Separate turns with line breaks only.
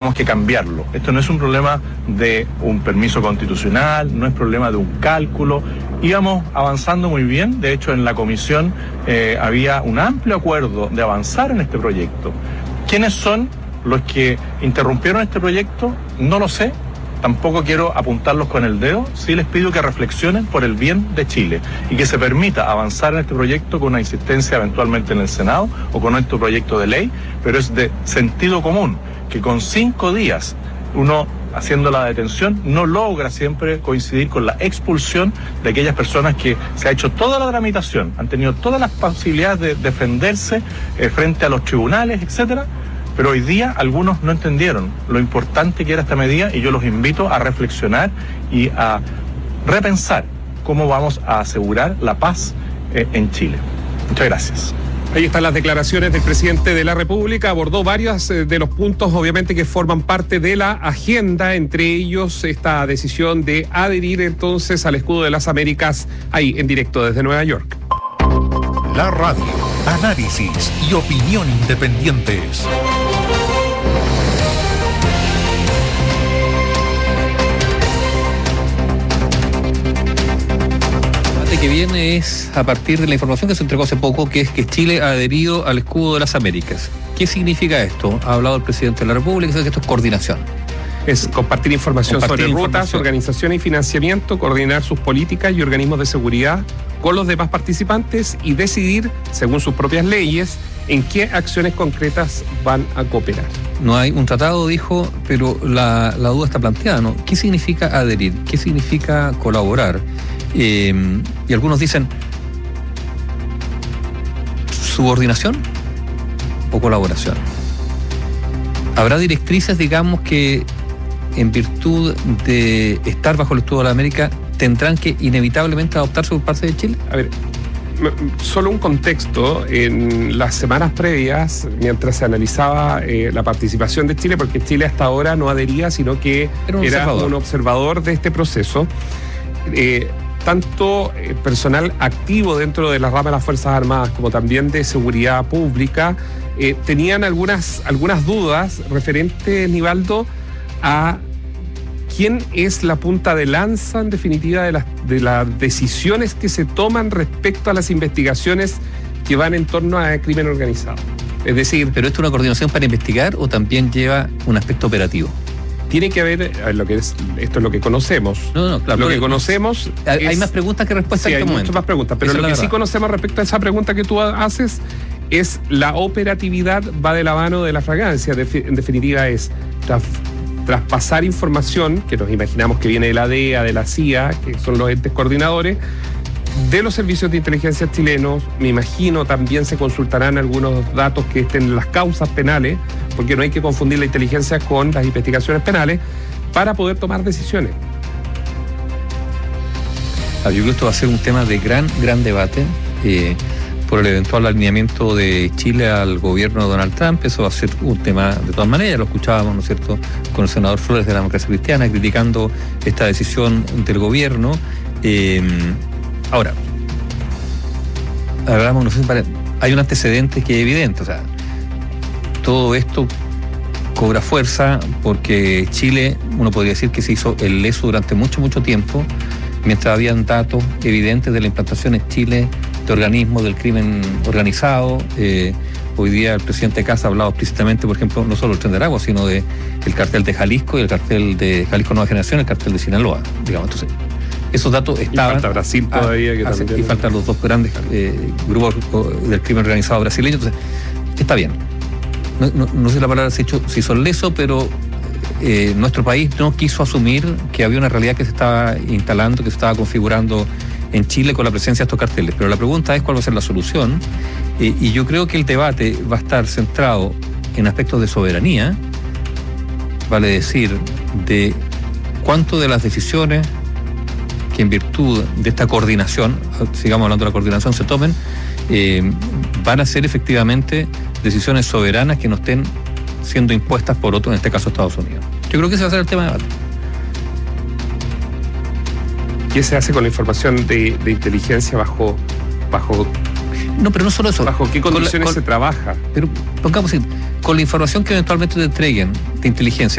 tenemos que cambiarlo. Esto no es un problema de un permiso constitucional, no es problema de un cálculo. Íbamos avanzando muy bien, de hecho en la comisión había un amplio acuerdo de avanzar en este proyecto. ¿Quiénes son los que interrumpieron este proyecto? No lo sé. Tampoco quiero apuntarlos con el dedo, sí les pido que reflexionen por el bien de Chile y que se permita avanzar en este proyecto con una insistencia eventualmente en el Senado o con nuestro proyecto de ley, pero es de sentido común que con 5 días uno haciendo la detención no logra siempre coincidir con la expulsión de aquellas personas que se ha hecho toda la tramitación, han tenido todas las posibilidades de defenderse frente a los tribunales, etcétera. Pero hoy día algunos no entendieron lo importante que era esta medida y yo los invito a reflexionar y a repensar cómo vamos a asegurar la paz en Chile. Muchas gracias.
Ahí están las declaraciones del presidente de la República. Abordó varios de los puntos, obviamente, que forman parte de la agenda, entre ellos esta decisión de adherir entonces al escudo de las Américas, ahí en directo desde Nueva York.
La radio, análisis y opinión independientes.
Que viene es a partir de la información que se entregó hace poco, que es que Chile ha adherido al escudo de las Américas. ¿Qué significa esto? Ha hablado el presidente de la República, que esto es coordinación.
Es compartir información sobre rutas, organización y financiamiento, coordinar sus políticas y organismos de seguridad con los demás participantes y decidir, según sus propias leyes, en qué acciones concretas van a cooperar.
No hay un tratado, dijo, pero la duda está planteada, ¿no? ¿Qué significa adherir? ¿Qué significa colaborar? Y algunos dicen subordinación o colaboración. Habrá directrices, digamos, que en virtud de estar bajo el escudo de la América tendrán que inevitablemente adoptarse por parte de Chile.
A ver, solo un contexto. En las semanas previas, mientras se analizaba la participación de Chile, porque Chile hasta ahora no adhería, sino que era un observador de este proceso, tanto personal activo dentro de la rama de las Fuerzas Armadas como también de seguridad pública tenían algunas dudas referentes, Nivaldo, a quién es la punta de lanza, en definitiva, de las decisiones que se toman respecto a las investigaciones que van en torno al crimen organizado. Es decir,
¿pero esto es una coordinación para investigar o también lleva un aspecto operativo?
Tiene que haber, esto es lo que conocemos.
No, claro.
Lo que conocemos
hay más preguntas que respuestas.
Sí, hay muchas más preguntas, pero lo que sí conocemos respecto a esa pregunta que tú haces es la operatividad va de la mano de la fragancia. En definitiva es traspasar información, que nos imaginamos que viene de la DEA, de la CIA, que son los entes coordinadores, de los servicios de inteligencia chilenos. Me imagino también se consultarán algunos datos que estén en las causas penales, porque no hay que confundir la inteligencia con las investigaciones penales, para poder tomar decisiones.
Yo creo que esto va a ser un tema de gran debate por el eventual alineamiento de Chile al gobierno de Donald Trump. Eso va a ser un tema de todas maneras. Lo escuchábamos, ¿no es cierto?, con el senador Flores de la Democracia Cristiana criticando esta decisión del gobierno. Ahora, hablamos, no sé, hay un antecedente que es evidente, o sea, todo esto cobra fuerza porque Chile, uno podría decir que se hizo el leso durante mucho tiempo, mientras habían datos evidentes de la implantación en Chile de organismos del crimen organizado. Hoy día el presidente Kast ha hablado explícitamente, por ejemplo, no solo del Tren de Aragua, sino del cartel de Jalisco y el cartel de Jalisco Nueva Generación, el cartel de Sinaloa, digamos. Entonces, esos datos estaban.
Y falta Brasil todavía.
Y faltan los dos grandes grupos del crimen organizado brasileño. Entonces, está bien. No sé la palabra si hizo el leso, pero nuestro país no quiso asumir que había una realidad que se estaba instalando, que se estaba configurando en Chile con la presencia de estos carteles. Pero la pregunta es cuál va a ser la solución. Y yo creo que el debate va a estar centrado en aspectos de soberanía, vale decir, de cuánto de las decisiones que en virtud de esta coordinación, sigamos hablando de la coordinación, se tomen, van a ser efectivamente decisiones soberanas que no estén siendo impuestas por otros, en este caso Estados Unidos. Yo creo que ese va a ser el tema de debate.
¿Qué se hace con la información de inteligencia bajo?
No, pero no solo eso.
¿Bajo qué condiciones se trabaja?
Pero pongamos así, con la información que eventualmente te entreguen de inteligencia,